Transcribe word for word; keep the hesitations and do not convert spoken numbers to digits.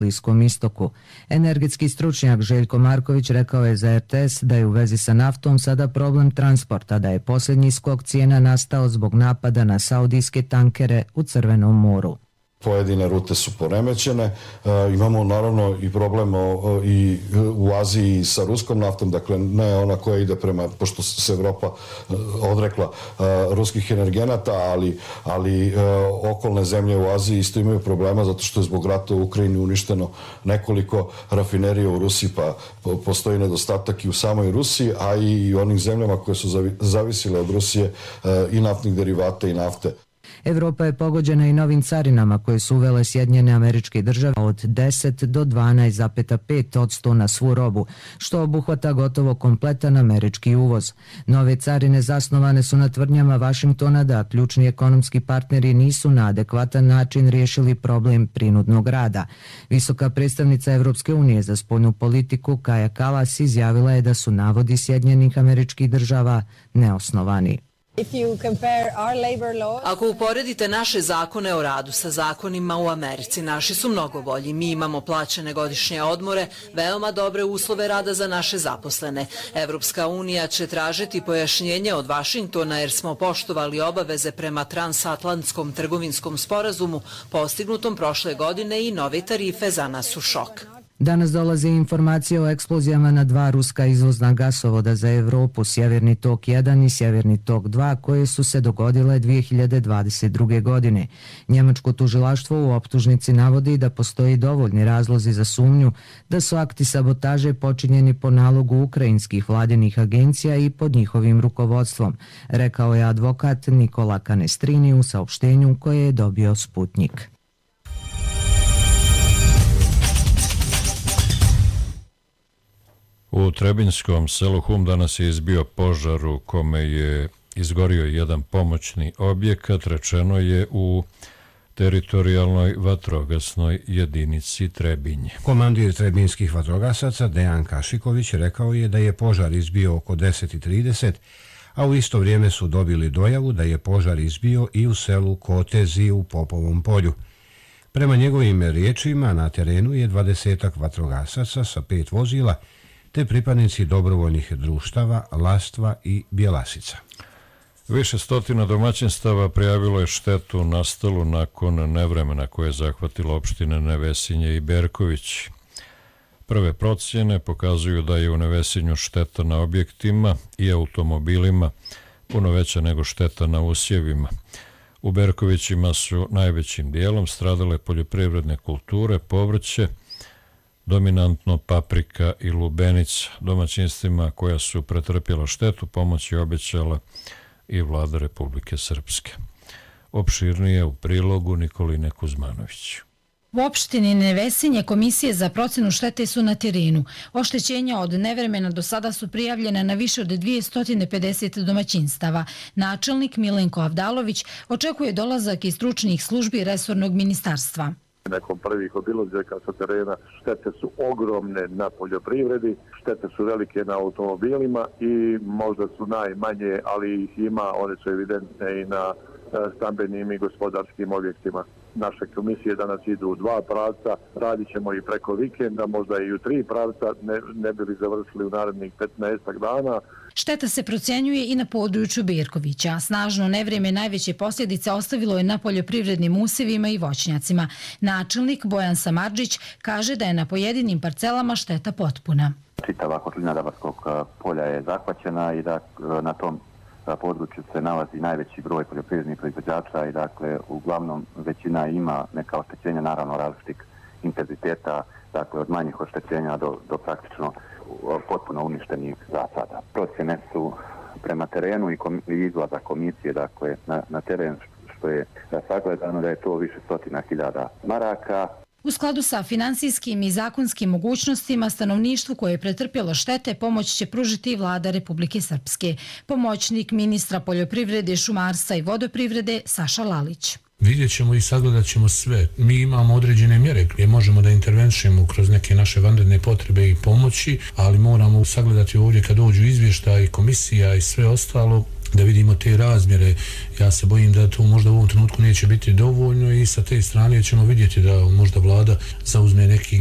Bliskom istoku. Energetski stručnjak Željko Marković rekao je za er te es da je u vezi sa naftom sada problem transporta, da je posljednji skok cijena nastao zbog napada na saudijske tankere u Crvenom moru. Pojedine rute su poremećene, e, imamo naravno i problem o, i u Aziji sa ruskom naftom, dakle ne ona koja ide prema, pošto se Evropa e, odrekla e, ruskih energenata, ali, ali e, okolne zemlje u Aziji isto imaju problema zato što je zbog rata u Ukrajini uništeno nekoliko rafinerija u Rusiji, pa postoji nedostatak i u samoj Rusiji, a i u onim zemljama koje su zavi, zavisile od Rusije e, i naftnih derivata i nafte. Evropa je pogođena i novim carinama koje su uvele Sjedinjene Američke Države od deset do dvanaest zarez pet posto na svu robu, što obuhvata gotovo kompletan američki uvoz. Nove carine zasnovane su na tvrdnjama Vašingtona da ključni ekonomski partneri nisu na adekvatan način riješili problem prinudnog rada. Visoka predstavnica Evropske unije za spoljnu politiku Kaja Kallas izjavila je da su navodi Sjedinjenih Američkih Država neosnovani. Ako uporedite naše zakone o radu sa zakonima u Americi, naši su mnogo bolji. Mi imamo plaćene godišnje odmore, veoma dobre uslove rada za naše zaposlene. Evropska unija će tražiti pojašnjenje od Vašingtona jer smo poštovali obaveze prema transatlantskom trgovinskom sporazumu postignutom prošle godine i nove tarife za nas su šok. Danas dolaze informacije o eksplozijama na dva ruska izvozna gasovoda za Evropu, Sjeverni tok jedan i Sjeverni tok dva, koje su se dogodile dvije hiljade dvadeset druge. godine. Njemačko tužilaštvo u optužnici navodi da postoji dovoljni razlozi za sumnju da su akti sabotaže počinjeni po nalogu ukrajinskih vladinih agencija i pod njihovim rukovodstvom, rekao je advokat Nikola Canestrini u saopštenju koje je dobio Sputnik. U Trebinskom selu Hum danas je izbio požar u kome je izgorio jedan pomoćni objekat, rečeno je u teritorijalnoj vatrogasnoj jedinici Trebinje. Komandir trebinskih vatrogasaca Dejan Kašiković rekao je da je požar izbio oko deset i trideset, a u isto vrijeme su dobili dojavu da je požar izbio i u selu Kotezi u Popovom polju. Prema njegovim riječima na terenu je dvadesetak vatrogasaca sa pet vozila, te pripadnici dobrovoljnih društava Lastva i Bjelasica. Više stotina domaćinstava prijavilo je štetu nastalu nakon nevremena koje je zahvatilo opštine Nevesinje i Berković. Prve procjene pokazuju da je u Nevesinju šteta na objektima i automobilima puno veća nego šteta na usjevima. U Berkovićima su najvećim dijelom stradale poljoprivredne kulture, povrće, dominantno paprika i lubenica. Domaćinstvima koja su pretrpjela štetu pomoć je obećala i vlada Republike Srpske. Opširnije u prilogu Nikoline Kuzmanović. U opštini Nevesinje komisije za procenu štete su na terenu. Oštećenja od nevremena do sada su prijavljene na više od dvjesto pedeset domaćinstava. Načelnik Milenko Avdalović očekuje dolazak iz stručnih službi resornog ministarstva. Nekom prvih obilazaka sa terena štete su ogromne na poljoprivredi, štete su velike na automobilima i možda su najmanje, ali ih ima, one su evidentne i na stambenim i gospodarskim objektima. Naše komisije danas idu u dva pravca, radit ćemo i preko vikenda, možda i u tri pravca, ne, ne bi li završili u narednih petnaestak dana. Šteta se procjenjuje i na području Berkovića. Snažno nevrijeme najveće posljedice ostavilo je na poljoprivrednim usjevima i voćnjacima. Načelnik Bojan Samardžić kaže da je na pojedinim parcelama šteta potpuna. Čitava kotlina Dabarskog polja je zahvaćena i da na tom području se nalazi najveći broj poljoprivrednih proizvođača i dakle uglavnom većina ima neka oštećenja, naravno različitih intenziteta, dakle od manjih oštećenja do, do praktično potpuno uništenih zasada. Procjene su prema terenu i, kom, i izlaza komisije, dakle na, na teren što je sagledano da je to više stotina hiljada maraka. U skladu sa finansijskim i zakonskim mogućnostima stanovništvu koje je pretrpjelo štete pomoć će pružiti vlada Republike Srpske. Pomoćnik ministra poljoprivrede, šumarstva i vodoprivrede Saša Lalić. Vidjet ćemo i sagledat ćemo sve. Mi imamo određene mjere gdje možemo da intervenšemo kroz neke naše vanredne potrebe i pomoći, ali moramo sagledati ovdje kad dođu izvještaji, komisija i sve ostalo, da vidimo te razmjere. Ja se bojim da to možda u ovom trenutku neće biti dovoljno i sa te strane ćemo vidjeti da možda vlada zauzme neki